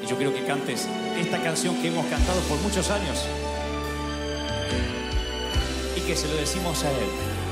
Y yo quiero que cantes esta canción que hemos cantado por muchos años y que se lo decimos a Él.